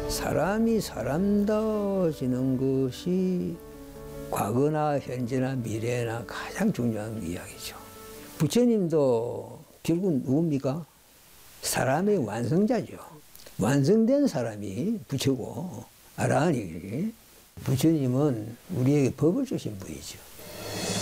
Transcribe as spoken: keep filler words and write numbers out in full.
사람이 사람다워지는 것이 과거나 현재나 미래나 가장 중요한 이야기죠. 부처님도 결국은 누굽니까? 사람의 완성자죠. 완성된 사람이 부처고, 아라한이 부처님은 우리에게 법을 주신 분이죠.